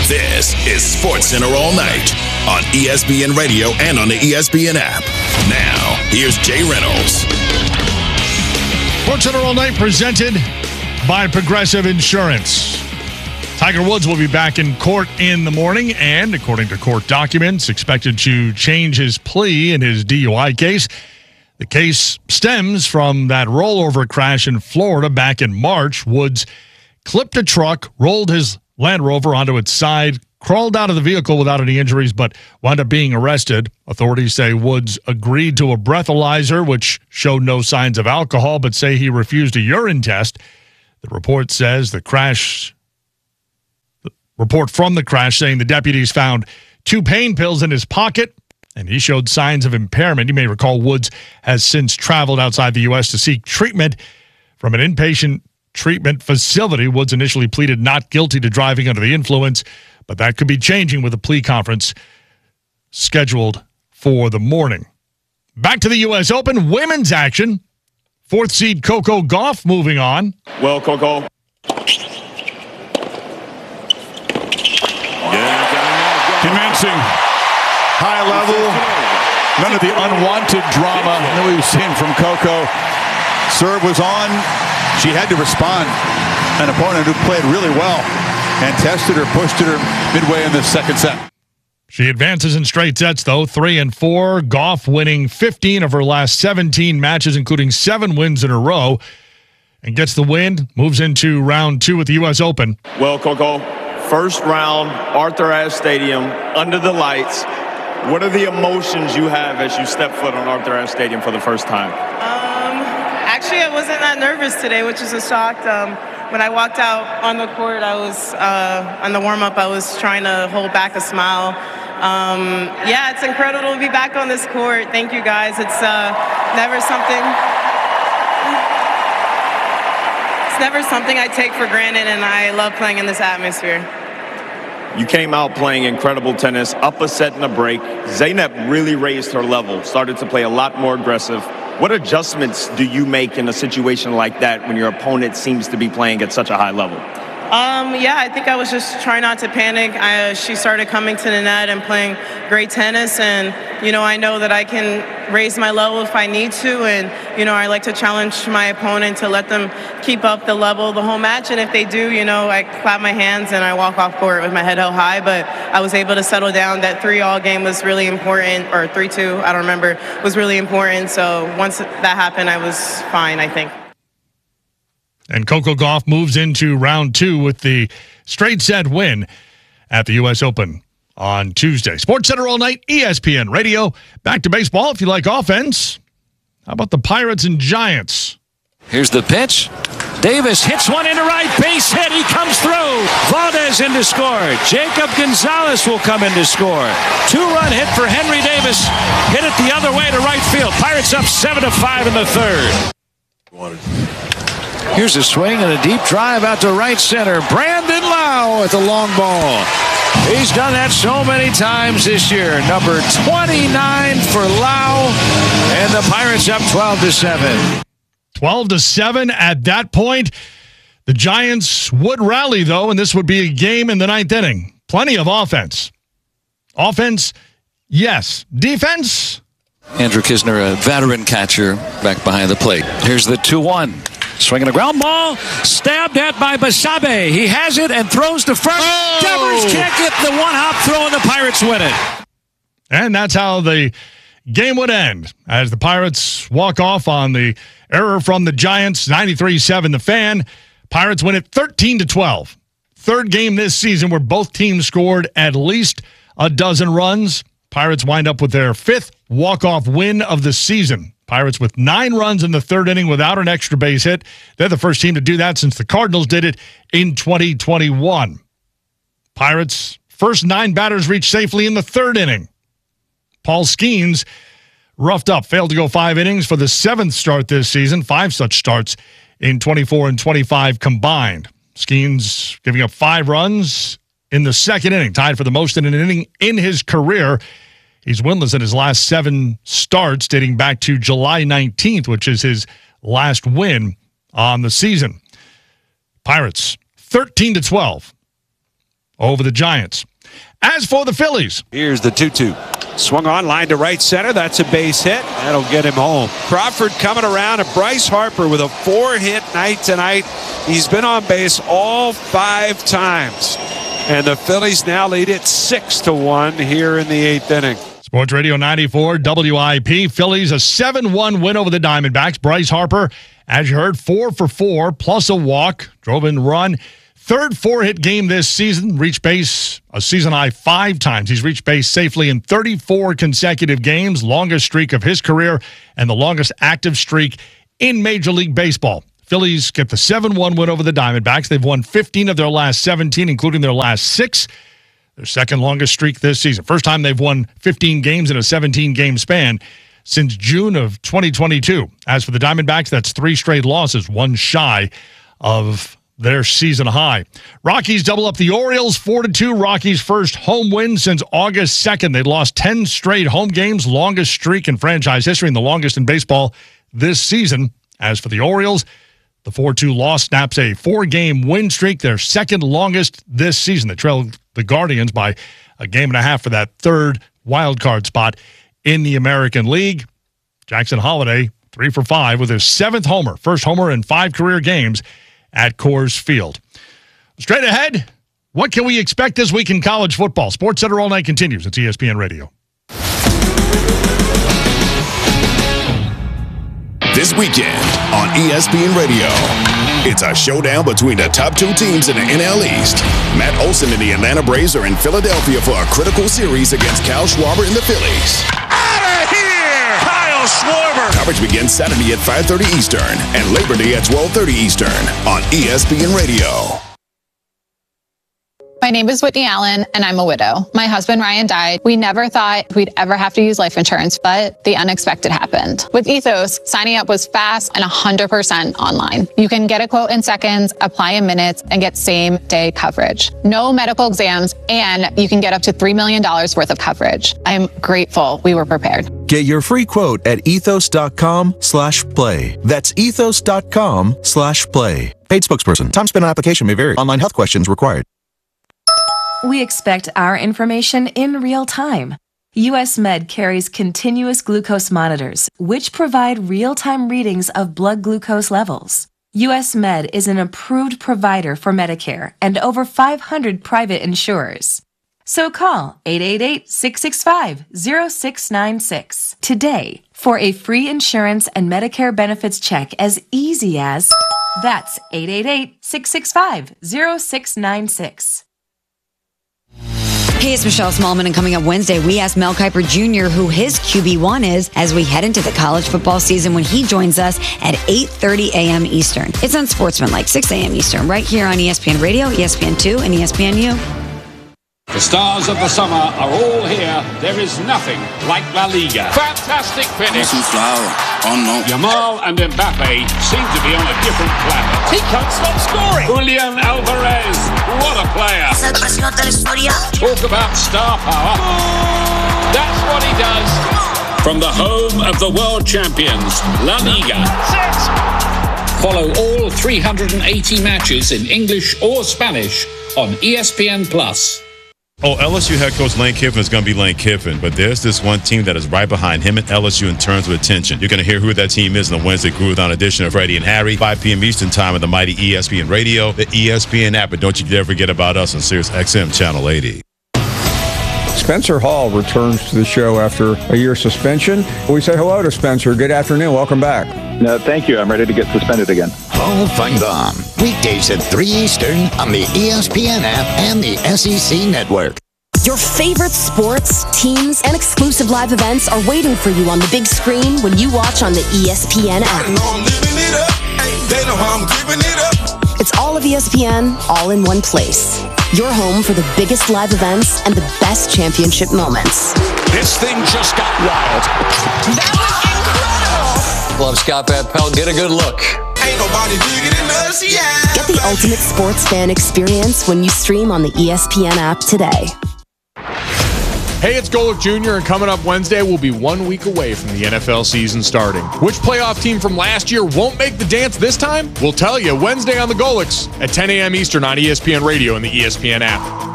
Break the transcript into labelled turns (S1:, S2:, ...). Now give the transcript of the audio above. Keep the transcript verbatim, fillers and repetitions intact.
S1: This is SportsCenter All Night on E S P N Radio and on the E S P N app. Now, here's Jay Reynolds.
S2: SportsCenter All Night presented by Progressive Insurance. Tiger Woods will be back in court in the morning and, according to court documents, expected to change his plea in his D U I case. The case stems from that rollover crash in Florida back in March. Woods clipped a truck, rolled his Land Rover onto its side, crawled out of the vehicle without any injuries, but wound up being arrested. Authorities say Woods agreed to a breathalyzer, which showed no signs of alcohol, but say he refused a urine test. The report says the crash, the report from the crash saying the deputies found two pain pills in his pocket, and he showed signs of impairment. You may recall Woods has since traveled outside the U S to seek treatment from an inpatient treatment facility. Woods initially pleaded not guilty to driving under the influence, but that could be changing with a plea conference scheduled for the morning. Back to the U S Open women's action. Fourth seed Coco Gauff moving on.
S3: Well, Coco.
S4: Convincing. High level. None of the unwanted drama that we've seen from Coco. Serve was on. She had to respond. An opponent who played really well and tested her, pushed her midway in the second set.
S2: She advances in straight sets, though, three and four. Gauff winning fifteen of her last seventeen matches, including seven wins in a row, and gets the win, moves into round two at the U S Open.
S3: Well, Coco, first round, Arthur Ashe Stadium, under the lights. What are the emotions you have as you step foot on Arthur Ashe Stadium for the first time?
S5: Um, actually, I wasn't that nervous today, which is a shock. Um, when I walked out on the court, I was, uh, on the warm-up, I was trying to hold back a smile. Um, yeah, it's incredible to be back on this court. Thank you, guys. It's uh, never something... It's never something I take for granted, and I love playing in this atmosphere.
S3: You came out playing incredible tennis, up a set and a break. Zeynep really raised her level, started to play a lot more aggressive. What adjustments do you make in a situation like that when your opponent seems to be playing at such a high level?
S5: Um, yeah, I think I was just trying not to panic. I, uh, she started coming to the net and playing great tennis, and, you know, I know that I can raise my level if I need to, and, you know, I like to challenge my opponent to let them keep up the level the whole match, and if they do, you know, I clap my hands and I walk off court with my head held high, but I was able to settle down. That three-all game was really important, or three two, I don't remember, was really important, so once that happened, I was fine, I think.
S2: And Coco Gauff moves into round two with the straight set win at the U S Open on Tuesday. SportsCenter All Night, E S P N Radio. Back to baseball if you like offense. How about the Pirates and Giants?
S6: Here's the pitch. Davis hits one into right, base hit. He comes through. Valdez in to score. Jacob Gonzalez will come in to score. Two-run hit for Henry Davis. Hit it the other way to right field. Pirates up seven to five in the third. Here's a swing and a deep drive out to right center. Brandon Lau with a long ball. He's done that so many times this year. Number twenty-nine for Lau, and the Pirates up twelve to seven.
S2: twelve to seven at that point. The Giants would rally, though, and this would be a game in the ninth inning. Plenty of offense. Offense, yes. Defense?
S6: Andrew Kisner, a veteran catcher, back behind the plate. Here's the two one. Swinging a ground ball, stabbed at by Basabe. He has it and throws to first.
S2: Oh!
S6: Devers can't get the one-hop throw, and the Pirates win it.
S2: And that's how the game would end, as the Pirates walk off on the error from the Giants, ninety-three seven the Fan. Pirates win it thirteen to twelve. Third game this season where both teams scored at least a dozen runs. Pirates wind up with their fifth walk-off win of the season. Pirates with nine runs in the third inning without an extra base hit. They're the first team to do that since the Cardinals did it in twenty twenty-one. Pirates' first nine batters reached safely in the third inning. Paul Skeens roughed up, failed to go five innings for the seventh start this season, five such starts in twenty-four and twenty-five combined. Skeens giving up five runs in the second inning, tied for the most in an inning in his career. He's winless in his last seven starts dating back to July nineteenth, which is his last win on the season. Pirates, thirteen to twelve. over the Giants. As for the Phillies,
S6: here's the two two. Swung on, line to right center. That's a base hit. That'll get him home. Crawford coming around, and Bryce Harper with a four-hit night tonight. He's been on base all five times. And the Phillies now lead it six to one here in the eighth inning.
S2: Sports Radio ninety-four W I P. Phillies a seven one win over the Diamondbacks. Bryce Harper, as you heard, four for four, plus a walk, drove in run. Third four-hit game this season, reached base a season high five times. He's reached base safely in thirty-four consecutive games, longest streak of his career, and the longest active streak in Major League Baseball. Phillies get the seven one win over the Diamondbacks. They've won fifteen of their last seventeen, including their last six. Their second longest streak this season. First time they've won fifteen games in a seventeen-game span since June of twenty twenty-two. As for the Diamondbacks, that's three straight losses, one shy of their season high. Rockies double up the Orioles, four to two. Rockies' first home win since August second. They lost ten straight home games, longest streak in franchise history and the longest in baseball this season. As for the Orioles, the four two loss snaps a four-game win streak, their second longest this season. They trailed the Guardians by a game and a half for that third wild card spot in the American League. Jackson Holliday, three for five with his seventh homer, first homer in five career games at Coors Field. Straight ahead, what can we expect this week in college football? Sports Center All Night continues. It's E S P N Radio.
S1: This weekend on E S P N Radio, it's a showdown between the top two teams in the N L East. Matt Olson and the Atlanta Braves are in Philadelphia for a critical series against Kyle Schwarber and the Phillies.
S6: Out of here! Kyle Schwarber!
S1: Coverage begins Saturday at five thirty Eastern and Labor Day at twelve thirty Eastern on E S P N Radio.
S7: My name is Whitney Allen, and I'm a widow. My husband, Ryan, died. We never thought we'd ever have to use life insurance, but the unexpected happened. With Ethos, signing up was fast and one hundred percent online. You can get a quote in seconds, apply in minutes, and get same-day coverage. No medical exams, and you can get up to three million dollars worth of coverage. I'm grateful we were prepared.
S8: Get your free quote at ethos.com slash play. That's ethos.com slash play. Paid spokesperson. Time spent on application may vary. Online health questions required.
S9: We expect our information in real time. U S Med carries continuous glucose monitors, which provide real-time readings of blood glucose levels. U S Med is an approved provider for Medicare and over five hundred private insurers. So call eight eight eight, six six five, zero six nine six today for a free insurance and Medicare benefits check as easy as that's eight eight eight, six six five, zero six nine six.
S10: Hey, it's Michelle Smallman, and coming up Wednesday, we ask Mel Kiper Junior who his Q B one is as we head into the college football season when he joins us at eight thirty a.m. Eastern. It's on Sportsmanlike, six a.m. Eastern, right here on E S P N Radio, E S P N two, and E S P N U.
S11: The stars of the summer are all here. There is nothing like La Liga. Fantastic finish. Yamal and Mbappe seem to be on a different planet. He can't stop scoring. Julian Alvarez, what a player. Talk about star power. That's what he does. From the home of the world champions, La Liga. Follow all three hundred eighty matches in English or Spanish on E S P N Plus.
S12: Oh, L S U head coach Lane Kiffin is going to be Lane Kiffin, but there's this one team that is right behind him and L S U in terms of attention. You're going to hear who that team is in the Wednesday Groove Down edition of Freddie and Harry, five p.m. Eastern time on the mighty E S P N Radio, the E S P N app, and don't you dare forget about us on Sirius X M Channel eighty.
S13: Spencer Hall returns to the show after a year suspension. We say hello to Spencer. Good afternoon. Welcome back.
S14: No, thank you. I'm ready to get suspended again.
S15: Hall Fangam, weekdays at three Eastern on the E S P N app and the S E C Network.
S16: Your favorite sports, teams, and exclusive live events are waiting for you on the big screen when you watch on the E S P N app. It's all of E S P N, all in one place. Your home for the biggest live events and the best championship moments.
S6: This thing just got wild.
S16: That was incredible!
S17: Love Scott Van Pelt. Get a good look.
S16: Ain't nobody bigger than us, yeah. Get the ultimate sports fan experience when you stream on the E S P N app today.
S18: Hey, it's Golick Junior, and coming up Wednesday, we'll be one week away from the N F L season starting. Which playoff team from last year won't make the dance this time? We'll tell you Wednesday on the Golicks at ten a.m. Eastern on E S P N Radio and the E S P N app.